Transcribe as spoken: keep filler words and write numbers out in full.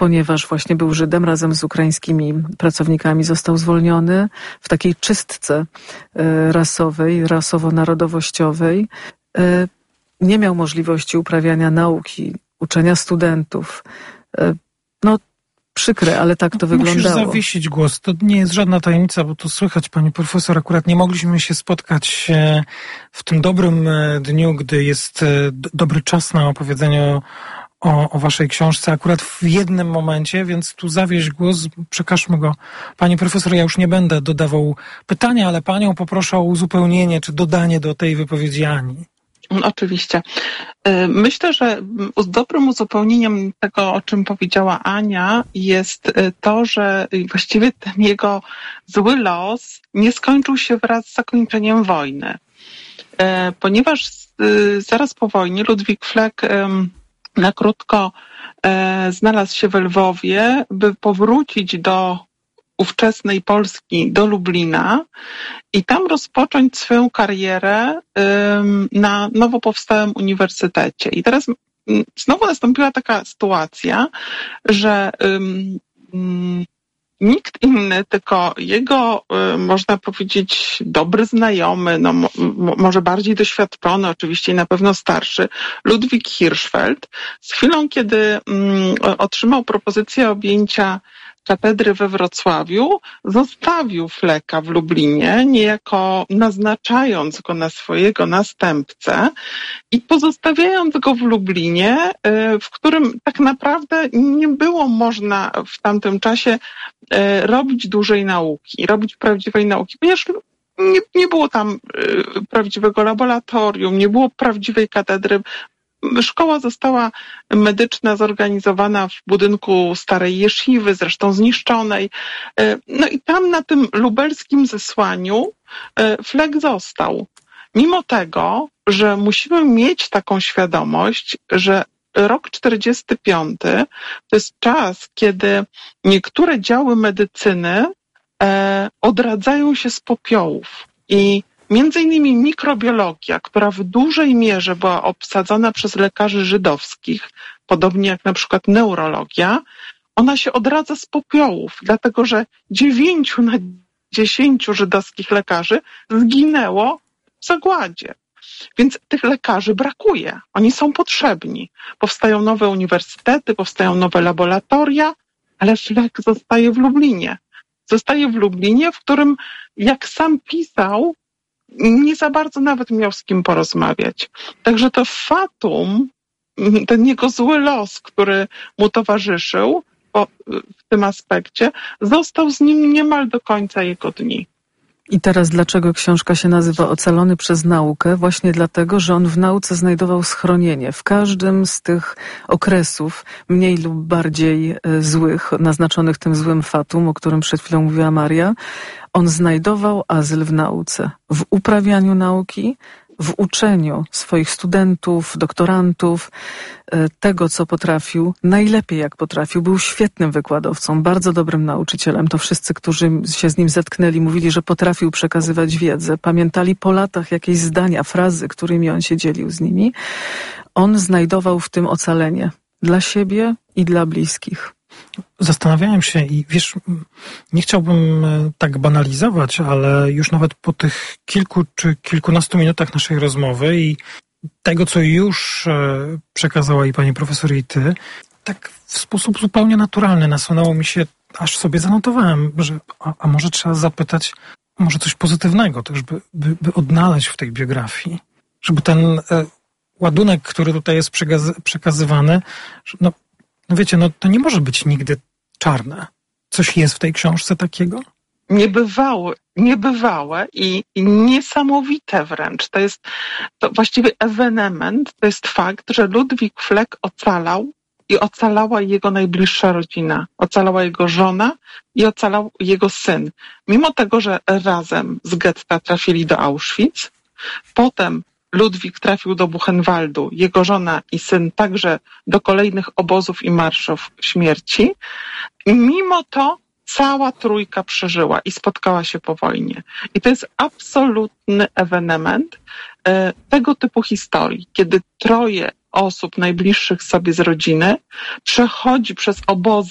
ponieważ właśnie był Żydem, razem z ukraińskimi pracownikami został zwolniony w takiej czystce rasowej, rasowo-narodowościowej. Nie miał możliwości uprawiania nauki, uczenia studentów. No, przykre, ale tak to wyglądało. Musisz zawiesić głos. To nie jest żadna tajemnica, bo to słychać, pani profesor. Akurat nie mogliśmy się spotkać w tym dobrym dniu, gdy jest dobry czas na opowiedzenie o, o waszej książce, akurat w jednym momencie, więc tu zawieź głos, przekażmy go. Pani profesor, ja już nie będę dodawał pytania, ale panią poproszę o uzupełnienie czy dodanie do tej wypowiedzi Ani. Oczywiście. Myślę, że dobrym uzupełnieniem tego, o czym powiedziała Ania, jest to, że właściwie ten jego zły los nie skończył się wraz z zakończeniem wojny. Ponieważ zaraz po wojnie Ludwik Fleck na krótko znalazł się w Lwowie, by powrócić do ówczesnej Polski, do Lublina i tam rozpocząć swoją karierę na nowo powstałym uniwersytecie. I teraz znowu nastąpiła taka sytuacja, że nikt inny, tylko jego, można powiedzieć, dobry znajomy, no może bardziej doświadczony, oczywiście i na pewno starszy, Ludwik Hirschfeld, z chwilą, kiedy otrzymał propozycję objęcia katedry we Wrocławiu, zostawił Flecka w Lublinie, niejako naznaczając go na swojego następcę i pozostawiając go w Lublinie, w którym tak naprawdę nie było można w tamtym czasie robić dużej nauki, robić prawdziwej nauki, ponieważ nie, nie było tam prawdziwego laboratorium, nie było prawdziwej katedry. Szkoła została medyczna zorganizowana w budynku starej jesziwy, zresztą zniszczonej. No i tam na tym lubelskim zesłaniu Fleck został. Mimo tego, że musimy mieć taką świadomość, że rok czterdziesty piąty to jest czas, kiedy niektóre działy medycyny odradzają się z popiołów i między innymi mikrobiologia, która w dużej mierze była obsadzona przez lekarzy żydowskich, podobnie jak na przykład neurologia, ona się odradza z popiołów, dlatego że dziewięciu na dziesięciu żydowskich lekarzy zginęło w zagładzie. Więc tych lekarzy brakuje. Oni są potrzebni. Powstają nowe uniwersytety, powstają nowe laboratoria, ale Fleck zostaje w Lublinie. Zostaje w Lublinie, w którym, jak sam pisał, nie za bardzo nawet miał z kim porozmawiać. Także to fatum, ten jego zły los, który mu towarzyszył w tym aspekcie, został z nim niemal do końca jego dni. I teraz dlaczego książka się nazywa Ocalony przez naukę? Właśnie dlatego, że on w nauce znajdował schronienie. W każdym z tych okresów, mniej lub bardziej złych, naznaczonych tym złym fatum, o którym przed chwilą mówiła Maria, on znajdował azyl w nauce, w uprawianiu nauki, w uczeniu swoich studentów, doktorantów, tego, co potrafił, najlepiej jak potrafił. Był świetnym wykładowcą, bardzo dobrym nauczycielem. To wszyscy, którzy się z nim zetknęli, mówili, że potrafił przekazywać wiedzę. Pamiętali po latach jakieś zdania, frazy, którymi on się dzielił z nimi. On znajdował w tym ocalenie dla siebie i dla bliskich. Zastanawiałem się i wiesz, nie chciałbym tak banalizować, ale już nawet po tych kilku czy kilkunastu minutach naszej rozmowy i tego, co już przekazała i pani profesor, i ty, tak w sposób zupełnie naturalny nasunęło mi się, aż sobie zanotowałem, że a, a może trzeba zapytać, może coś pozytywnego też, by, by, by odnaleźć w tej biografii, żeby ten e, ładunek, który tutaj jest przekaz- przekazywany, że no, no wiecie, no to nie może być nigdy czarne. Coś jest w tej książce takiego? Niebywałe, niebywałe i, i niesamowite wręcz. To jest to właściwie ewenement, to jest fakt, że Ludwik Fleck ocalał i ocalała jego najbliższa rodzina. Ocalała jego żona i ocalał jego syn. Mimo tego, że razem z getta trafili do Auschwitz, potem Ludwik trafił do Buchenwaldu, jego żona i syn także do kolejnych obozów i marszów śmierci. I mimo to cała trójka przeżyła i spotkała się po wojnie. I to jest absolutny ewenement e, tego typu historii, kiedy troje osób najbliższych sobie z rodziny przechodzi przez obozy